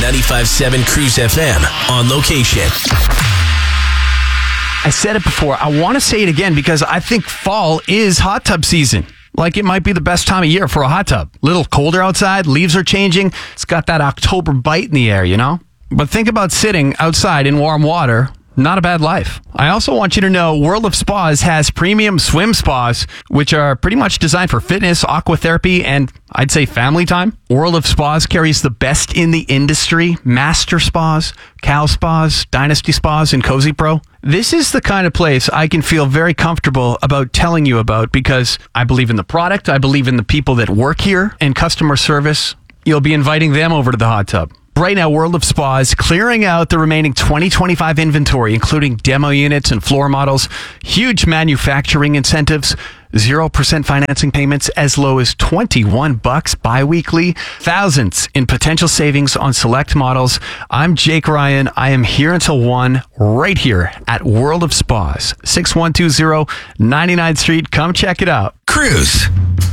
95.7 Cruise FM on location. I said it before. I want to say it again because I think fall is hot tub season. Like it might be the best time of year for a hot tub. Little colder outside, leaves are changing. It's got that October bite in the air, you know? But think about sitting outside in warm water. Not a bad life. I also want you to know World of Spas has premium swim spas, which are pretty much designed for fitness, aquatherapy, and I'd say family time. World of Spas carries the best in the industry. Master Spas, Cal Spas, Dynasty Spas, and Cozy Pro. This is the kind of place I can feel very comfortable about telling you about because I believe in the product, I believe in the people that work here, and customer service. You'll be inviting them over to the hot tub. Right now, World of Spa is clearing out the remaining 2025 inventory, including demo units and floor models, huge manufacturing incentives, 0% financing payments as low as $21 bi-weekly, thousands in potential savings on select models. I'm Jake Ryan. I am here until 1 right here at World of Spas, 6120 99th Street. Come check it out. Cruise.